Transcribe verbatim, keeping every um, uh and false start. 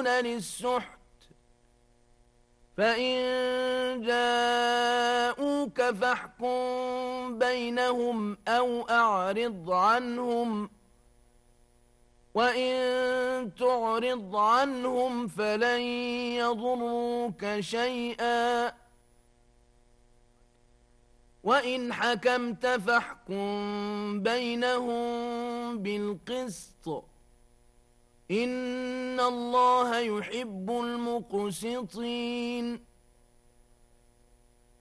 يسارعون للسحت فإن جاءوك فاحكم بينهم أو أعرض عنهم وإن تعرض عنهم فلن يضروك شيئا وإن حكمت فاحكم بينهم بالقسط إن الله يحب المقسطين